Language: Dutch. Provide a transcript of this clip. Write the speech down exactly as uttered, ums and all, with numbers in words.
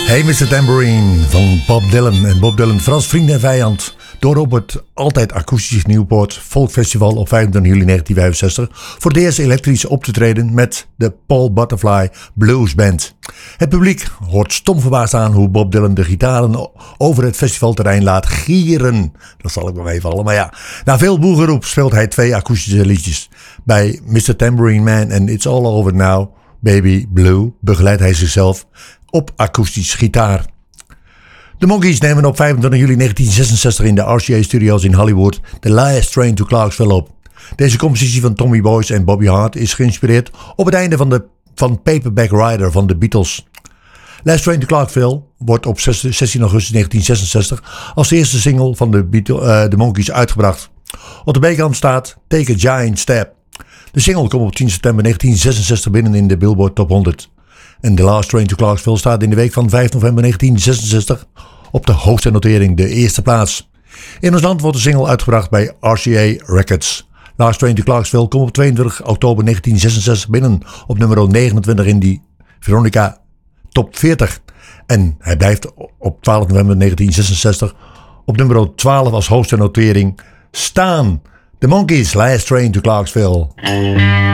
Hey mister Tambourine van Bob Dylan. En Bob Dylan, Frans vriend en vijand. Door op het altijd akoestisch Nieuwpoort Folkfestival op vijfentwintig juli negentien vijfenzestig voor het eerst elektrisch op te treden met de Paul Butterfly Blues Band. Het publiek hoort stom verbaasd aan hoe Bob Dylan de gitaren over het festivalterrein laat gieren. Dat zal ik nog even vallen, maar ja. Na veel boegeroep speelt hij twee akoestische liedjes. Bij mister Tambourine Man en It's All Over Now, Baby Blue begeleidt hij zichzelf op akoestisch gitaar. De Monkees nemen op vijfentwintig juli negentien zesenzestig in de R C A Studios in Hollywood The Last Train to Clarksville op. Deze compositie van Tommy Boyce en Bobby Hart is geïnspireerd op het einde van, de, van Paperback Writer van de Beatles. Last Train to Clarksville wordt op zestien augustus negentien zesenzestig als de eerste single van de, Beatles, uh, de Monkees uitgebracht. Op de B-kant staat Take a Giant Step. De single komt op tien september negentien zesenzestig binnen in de Billboard Top honderd. En The Last Train to Clarksville staat in de week van vijf november negentien zesenzestig op de hoogste notering, de eerste plaats. In ons land wordt de single uitgebracht bij R C A Records. Last Train to Clarksville komt op tweeëntwintig oktober negentien zesenzestig binnen op nummer negenentwintig in die Veronica Top veertig. En hij blijft op twaalf november negentien zesenzestig op nummer twaalf als hoogste notering staan. The Monkees, Last Train to Clarksville.